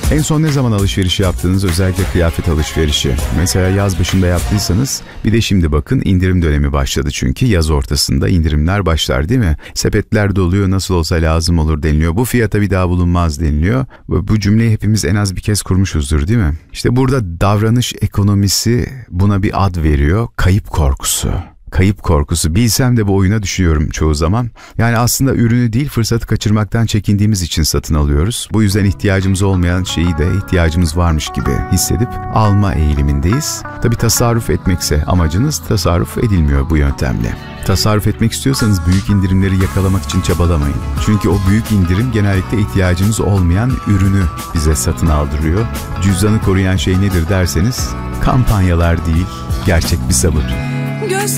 En son ne zaman alışveriş yaptınız? Özellikle kıyafet alışverişi. Mesela yaz başında yaptıysanız bir de şimdi bakın indirim dönemi başladı çünkü. Yaz ortasında indirimler başlar değil mi? Sepetler doluyor, nasıl olsa lazım olur deniliyor. Bu fiyata bir daha bulunmaz deniliyor. Bu cümleyi hepimiz en az bir kez kurmuşuzdur değil mi? İşte burada davranış ekonomisi buna bir ad veriyor. Kayıp korkusu. Kayıp korkusu. Bilsem de bu oyuna düşüyorum çoğu zaman. Yani aslında ürünü değil, fırsatı kaçırmaktan çekindiğimiz için satın alıyoruz. Bu yüzden ihtiyacımız olmayan şeyi de ihtiyacımız varmış gibi hissedip alma eğilimindeyiz. Tabii tasarruf etmekse amacınız, tasarruf edilmiyor bu yöntemle. Tasarruf etmek istiyorsanız büyük indirimleri yakalamak için çabalamayın. Çünkü o büyük indirim genellikle ihtiyacımız olmayan ürünü bize satın aldırıyor. Cüzdanı koruyan şey nedir derseniz kampanyalar değil, gerçek bir sabır.